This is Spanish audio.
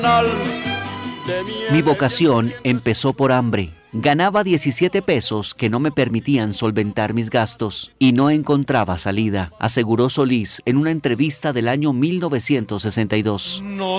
Mi vocación empezó por hambre. Ganaba 17 pesos que no me permitían solventar mis gastos y no encontraba salida, aseguró Solís en una entrevista del año 1962. No